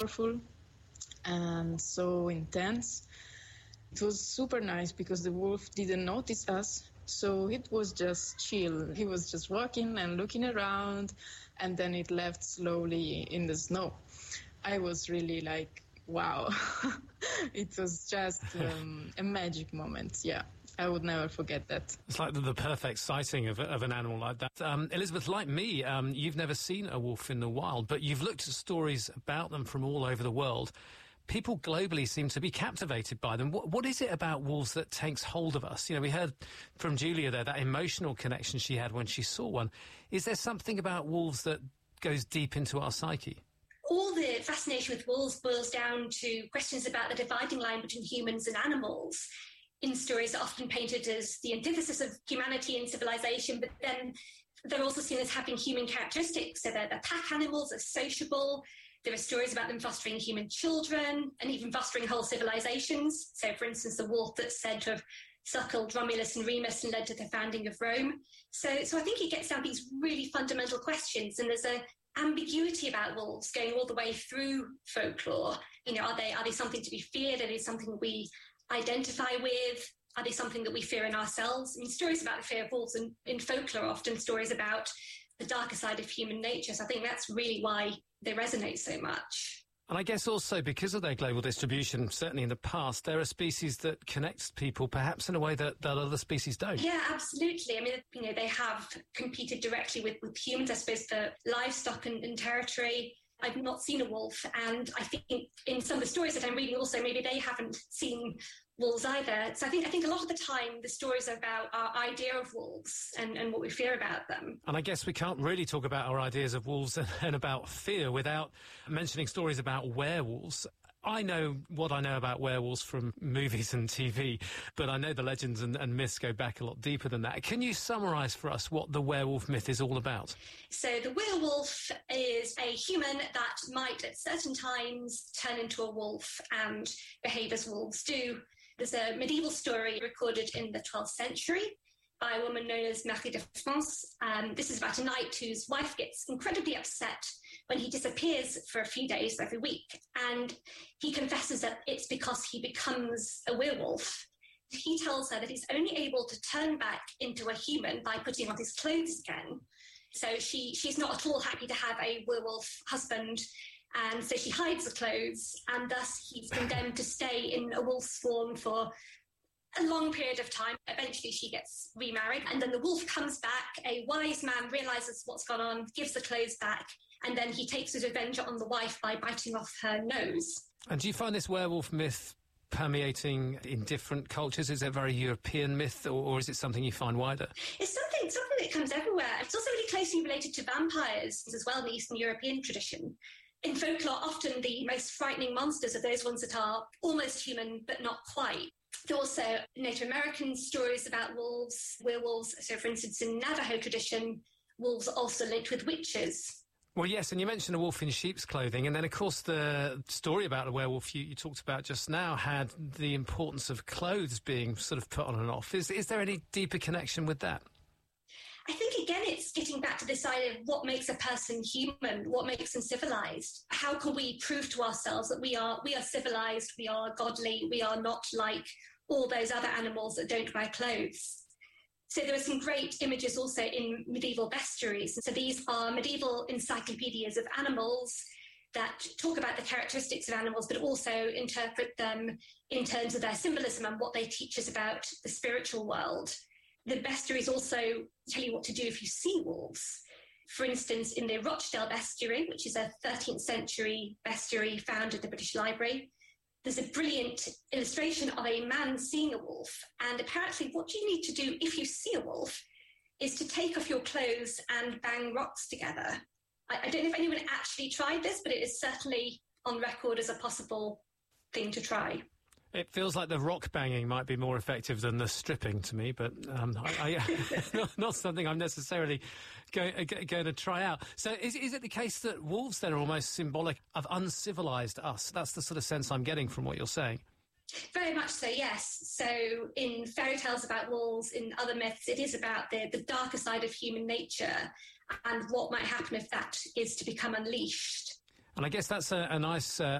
powerful and so intense. It was super nice because the wolf didn't notice us, so it was just chill. He was just walking and looking around, and then it left slowly in the snow. I was really like, wow. It was just a magic moment, yeah. I would never forget that. It's like the perfect sighting of an animal like that. Elizabeth, like me, you've never seen a wolf in the wild, but you've looked at stories about them from all over the world. People globally seem to be captivated by them. What is it about wolves that takes hold of us? You know, we heard from Julia there, that emotional connection she had when she saw one. Is there something about wolves that goes deep into our psyche? All the fascination with wolves boils down to questions about the dividing line between humans and animals. In stories are often painted as the antithesis of humanity and civilization, but then they're also seen as having human characteristics. So they're pack animals, they're sociable. There are stories about them fostering human children and even fostering whole civilizations. So, for instance, the wolf that's said to have suckled Romulus and Remus and led to the founding of Rome. So I think it gets down to these really fundamental questions, and there's a ambiguity about wolves going all the way through folklore. You know, are they something to be feared? Are they something we identify with? Are they something that we fear in ourselves? I mean, stories about the fear of wolves in folklore are often stories about the darker side of human nature. So I think that's really why they resonate so much. And I guess also because of their global distribution, certainly in the past, there are species that connect people perhaps in a way that other species don't. Yeah, absolutely. I mean, you know, they have competed directly with humans, I suppose, for livestock and territory. I've not seen a wolf, and I think in some of the stories that I'm reading also, maybe they haven't seen wolves either. So I think a lot of the time the stories are about our idea of wolves and what we fear about them. And I guess we can't really talk about our ideas of wolves and about fear without mentioning stories about werewolves. I know what I know about werewolves from movies and TV, but I know the legends and myths go back a lot deeper than that. Can you summarise for us what the werewolf myth is all about? So the werewolf is a human that might at certain times turn into a wolf and behave as wolves do. There's a medieval story recorded in the 12th century by a woman known as Marie de France. This is about a knight whose wife gets incredibly upset when he disappears for a few days every week. And he confesses that it's because he becomes a werewolf. He tells her that he's only able to turn back into a human by putting on his clothes again. So she's not at all happy to have a werewolf husband. And so she hides the clothes, and thus he's condemned to stay in a wolf's form for a long period of time. Eventually she gets remarried, and then the wolf comes back. A wise man realises what's gone on, gives the clothes back, and then he takes his revenge on the wife by biting off her nose. And do you find this werewolf myth permeating in different cultures? Is it a very European myth, or is it something you find wider? It's something that comes everywhere. It's also really closely related to vampires as well in the Eastern European tradition. In folklore, often the most frightening monsters are those ones that are almost human but not quite. There are also Native American stories about wolves, werewolves. So, for instance, in Navajo tradition, wolves are also linked with witches. Well, yes, and you mentioned a wolf in sheep's clothing, and then, of course, the story about a werewolf you talked about just now had the importance of clothes being sort of put on and off. Is there any deeper connection with that? I think, again, it's getting back to this idea of what makes a person human, what makes them civilized. How can we prove to ourselves that we are civilized, we are godly, we are not like all those other animals that don't wear clothes? So there are some great images also in medieval bestiaries. So these are medieval encyclopedias of animals that talk about the characteristics of animals, but also interpret them in terms of their symbolism and what they teach us about the spiritual world. The bestiaries also tell you what to do if you see wolves. For instance, in the Rochdale Bestiary, which is a 13th century bestiary found at the British Library, there's a brilliant illustration of a man seeing a wolf. And apparently what you need to do if you see a wolf is to take off your clothes and bang rocks together. I don't know if anyone actually tried this, but it is certainly on record as a possible thing to try. It feels like the rock banging might be more effective than the stripping to me, but not something I'm necessarily going to try out. So is it the case that wolves then are almost symbolic of uncivilized us? That's the sort of sense I'm getting from what you're saying. Very much so, yes. So in fairy tales about wolves, in other myths, it is about the darker side of human nature and what might happen if that is to become unleashed. And I guess that's a nice